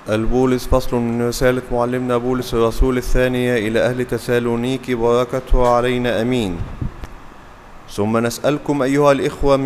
البولس فصل من رسالة معلمنا بولس الرسول الثانية إلى أهل تسالونيكي، بركته علينا أمين. ثم نسألكم أيها الإخوة